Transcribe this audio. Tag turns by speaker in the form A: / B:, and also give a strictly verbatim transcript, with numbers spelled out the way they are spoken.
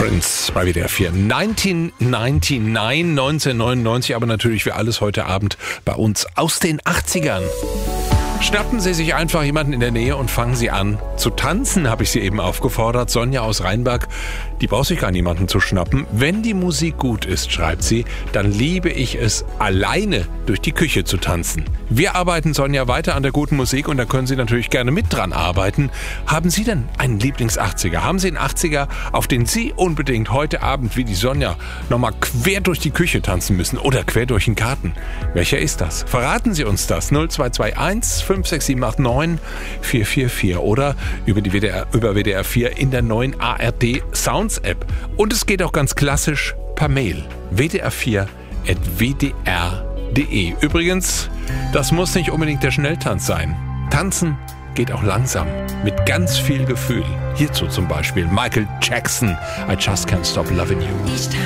A: Prince bei W D R vier. neunzehnhundertneunundneunzig, neunzehnhundertneunundneunzig, aber natürlich für alles heute Abend bei uns aus den achtzigern. Schnappen Sie sich einfach jemanden in der Nähe und fangen Sie an zu tanzen, habe ich Sie eben aufgefordert. Sonja aus Rheinberg, die braucht sich gar niemanden zu schnappen. Wenn die Musik gut ist, schreibt sie, dann liebe ich es, alleine durch die Küche zu tanzen. Wir arbeiten, Sonja, weiter an der guten Musik und da können Sie natürlich gerne mit dran arbeiten. Haben Sie denn einen Lieblings-achtziger? Haben Sie einen achtziger, auf den Sie unbedingt heute Abend wie die Sonja nochmal quer durch die Küche tanzen müssen oder quer durch den Garten? Welcher ist das? Verraten Sie uns das. null zwei zwei eins fünf sechs sieben acht neun vier vier vier oder über die W D R, über W D R vier in der neuen A R D Sounds App. Und es geht auch ganz klassisch per Mail. w d r vier at w d r punkt d e. Übrigens, das muss nicht unbedingt der Schnelltanz sein. Tanzen geht auch langsam, mit ganz viel Gefühl. Hierzu zum Beispiel Michael Jackson, I Just Can't Stop Loving You.